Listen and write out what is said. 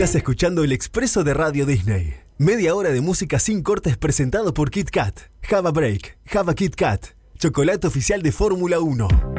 Estás escuchando El Expreso de Radio Disney. Media hora de música sin cortes presentado por Kit Kat. Have a break, have a Kit Kat. Chocolate oficial de Fórmula 1.